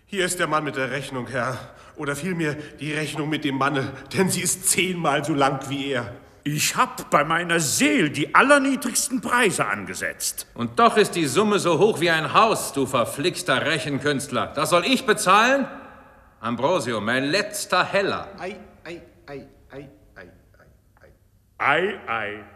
Hier ist der Mann mit der Rechnung, Herr. Oder vielmehr die Rechnung mit dem Manne, denn sie ist 10-mal so lang wie er. Ich hab bei meiner Seel die allerniedrigsten Preise angesetzt. Und doch ist die Summe so hoch wie ein Haus, du verflixter Rechenkünstler. Das soll ich bezahlen? Ambrosio, mein letzter Heller. Ei, ei, ei, ei, ei, ei, ei. Ei, ei.